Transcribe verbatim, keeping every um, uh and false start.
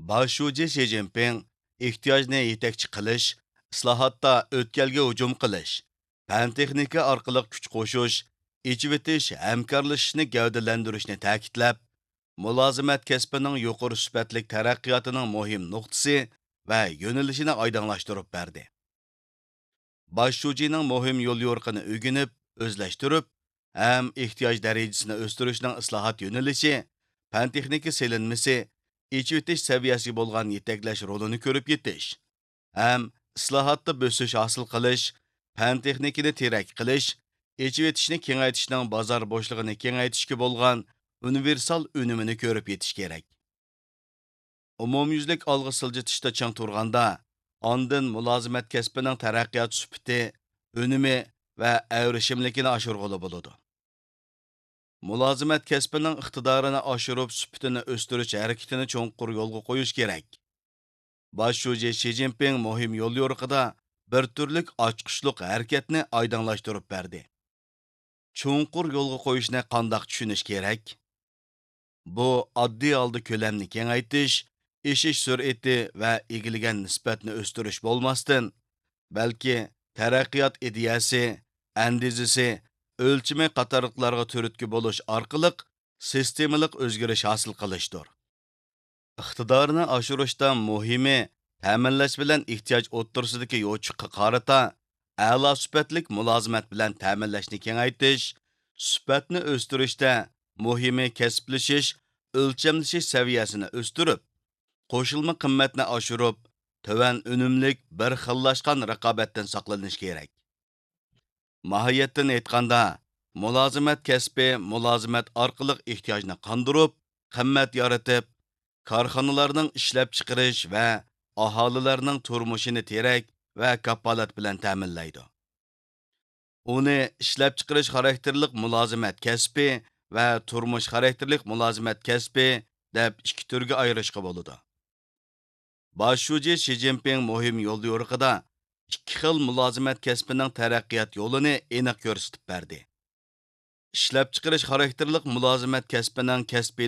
Bosh Shi Jinping ehtiyojni yetakchi qilish, islohotda o'tkalga hujum qilish, fan texnika orqali kuch qo'shish, echivitish, hamkorlashishni gavdalantirishni ta'kidlab, mulozimat kasbining yuqori sifatli taraqqiyotining muhim nuqtasi va yo'nalishini oydinlashtirib berdi. Bosh Shining muhim yo'l yo'riqini o'rganib, o'zlashtirib, ham ehtiyoj darajasini o'stirishning islohot yo'nalishi, fan texnika selinmasi, echivitish saviyasiga bo'lgan yetaklash rolini ko'rib yetish, ham islohotda bosish hosil qilish, fan texnikani terak qilish, echivitishni kengaytishning bozor bo'shlig'ini kengaytishga bo'lgan universal unumini ko'rib yetish kerak. Umumyuzlik olg'a siljitishda chang turganda, ondan mulozimat kasbining taraqqiyot sifati, unumi va avrishimlikini oshirg'ili bo'ladi. Mulozimat kasbining iqtidorini oshirib, sifatini o'stirish harakatini cho'nqur yo'lga qo'yish kerak. Bosh Shi Jinping muhim yo'l yo'riqida bir turlik ochqishliq harakatni oydinlashtirib berdi. Cho'nqur yo'lga qo'yishni qandoq tushunish kerak? Bu oddiy holda ko'lamni kengaytirish, eshish sur'ati va egilgan nisbatni o'stirish bo'lmasdan, balki taraqqiyot ideyasi, andizisi, o'lchimi qatorliqlarga turtki bo'lish orqali sistemalik o'zgarish hosil qilishdir. Iqtidorini oshirishda muhimi ta'minlash bilan ehtiyoj o'ttirsidagi yo'chiqqa qarata a'lo sifatlik mulozimat bilan ta'minlashni kengaytirish, sifatni o'stirishda muhimi kasblashish, o'lchamlashish saviyasini o'stirib, qo'shilma qimmatni oshirib, tuvan unumlik bir xillashgan raqobatdan saqlanish kerak. Mohiyatdan aytganda, mulozimat kasbi mulozimat orqali ehtiyojni qondirib, qimmat yaratib, korxonalarning ishlab chiqarish va aholilarning turmushini terak va kafolat bilan ta'minlaydi. Uni ishlab chiqarish xarakterlik mulozimat kasbi va turmush xarakterlik mulozimat kasbi deb ikki turga ayirishga bo'ladi. Bosh Shi Jinping muhim yo'l yo'riqida ikki xil mulozimat kasbining taraqqiyot yo'lini aniq ko'rsatib berdi. Ishlab chiqarish xarakterlik mulozimat kasbining kasbiy